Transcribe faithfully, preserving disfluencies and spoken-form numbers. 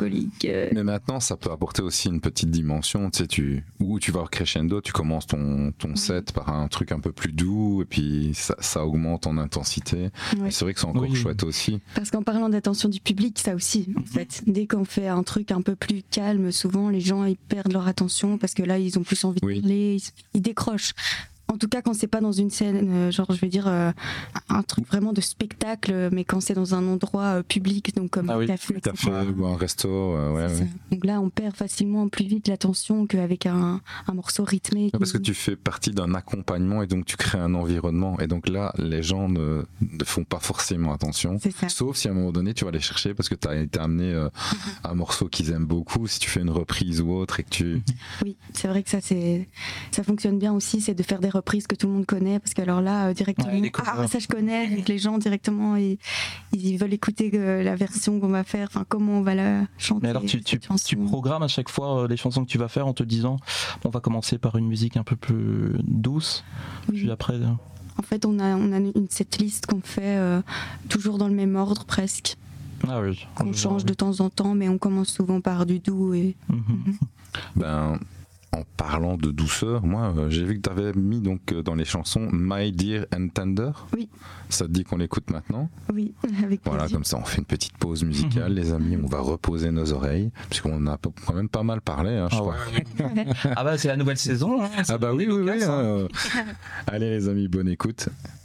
mélancolique. Euh... Mais maintenant, ça peut apporter aussi une petite dimension, tu sais, tu, où tu vas crescendo, tu commences ton, ton set par un truc un peu plus doux, et puis ça, ça augmente en intensité. Ouais. Et c'est vrai que c'est encore Oui. chouette aussi. Parce qu'en parlant d'attention du public, ça aussi, en fait. Dès qu'on fait un truc un peu plus calme, souvent les gens ils perdent leur attention parce que là ils ont plus envie de Oui. parler, ils, ils décrochent. En tout cas, quand c'est pas dans une scène, euh, genre je veux dire euh, un truc vraiment de spectacle, mais quand c'est dans un endroit euh, public, donc comme Ah un oui, café, Café et cetera. ou un resto, euh, ouais, C'est ouais. ça. Donc là, on perd facilement plus vite l'attention qu'avec un, un morceau rythmé. Ouais, parce que qui- tu fais partie d'un accompagnement et donc tu crées un environnement. Et donc là, les gens ne, ne font pas forcément attention. C'est ça. Sauf si à un moment donné, tu vas les chercher parce que tu as été amené euh, à un morceau qu'ils aiment beaucoup. Si tu fais une reprise ou autre et que tu... Oui, c'est vrai que ça, c'est, ça fonctionne bien aussi, c'est de faire des reprises que tout le monde connaît, parce que alors là, euh, directement, Ouais, les ah, covers. ça je connais, donc les gens directement, ils, ils veulent écouter euh, la version qu'on va faire, enfin comment on va la chanter. Mais alors tu, tu, cette chanson. tu programmes à chaque fois euh, les chansons que tu vas faire en te disant on va commencer par une musique un peu plus douce, Oui. puis après... euh, En fait, on a, on a une setlist qu'on fait euh, toujours dans le même ordre presque, Ah oui. qu'on Je change vois, de temps en temps, mais on commence souvent par du doux. Et... oui. Mhm. Ben, en parlant de douceur, moi, euh, j'ai vu que tu avais mis donc euh, dans les chansons My Dear and Tender. Oui. Ça te dit qu'on l'écoute maintenant? Oui, avec Voilà, plaisir. comme ça, on fait une petite pause musicale, les amis. On va reposer nos oreilles, puisqu'on a quand même pas mal parlé, hein, je Ah, crois. ouais. Ah bah c'est la nouvelle saison. Hein, Ah bah oui, oui, oui. Casse, hein. hein. Allez les amis, bonne écoute.